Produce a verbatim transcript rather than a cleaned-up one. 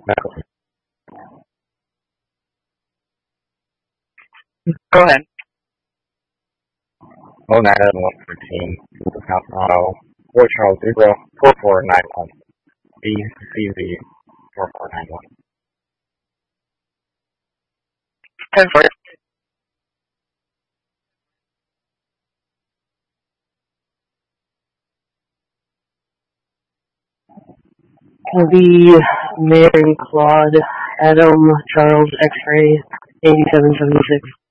No. Go ahead. oh nine eleven one fourteen. Uh, Fort Charles zero four four nine one. B C Z four four nine one. ten four. The Mary Claude Adam Charles X-ray eighty-seven seventy-six.